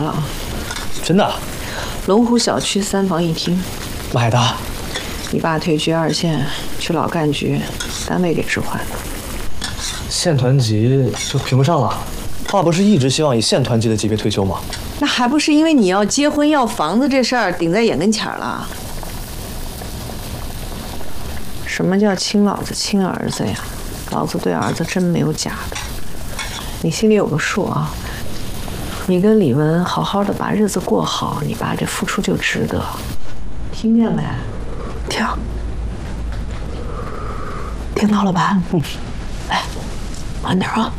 了啊！ 真的？ 龙湖小区3房1厅， 买的。 你爸退居2线，去老干局，单位给置换的。 县团级就评不上了？爸不是一直希望以县团级的级别退休吗？ 那还不是因为你要结婚要房子这事儿顶在眼跟前了？什么叫亲老子亲儿子呀？老子对儿子真没有假的，你心里有个数啊。你跟李文好好的把日子过好，你爸这付出就值得，听见没？听到了吧？哎，慢点啊。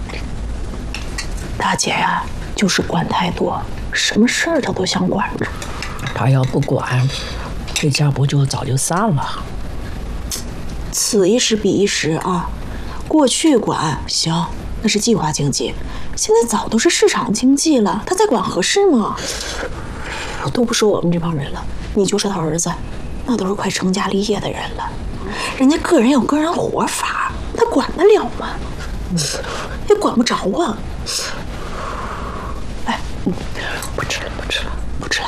大姐呀，就是管太多，什么事儿她都想管着。 她要不管，这家不就早就散了？ 此一时彼一时啊。过去管行，那是计划经济，现在早都是市场经济了，他在管合适吗？都不说我们这帮人了，你就是他儿子，那都是快成家立业的人了，人家个人有个人活法，他管得了吗？也管不着啊。哎，不吃了，不吃了。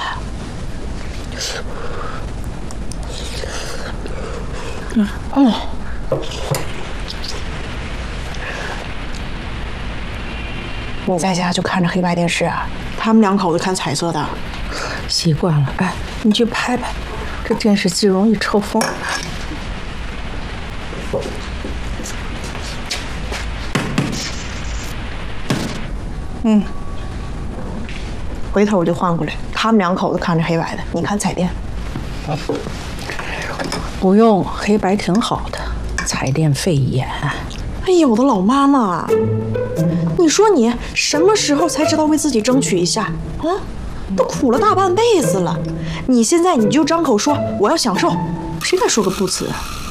你在家就看着黑白电视啊？他们2口子看彩色的， 习惯了。哎，你去拍拍，这电视机容易抽风。 回头我就换过来。他们2口子看着黑白的，你看彩电。 不用，黑白挺好的，彩电费眼。 哎呦，我的老妈妈，你说你什么时候才知道为自己争取一下啊？都苦了大半辈子了，你现在你就张口说我要享受，谁敢说个不字啊？